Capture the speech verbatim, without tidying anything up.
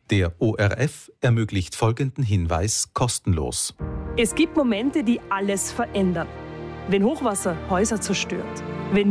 Der O R F ermöglicht folgenden Hinweis kostenlos. Es gibt Momente, die alles verändern. Wenn Hochwasser Häuser zerstört, wenn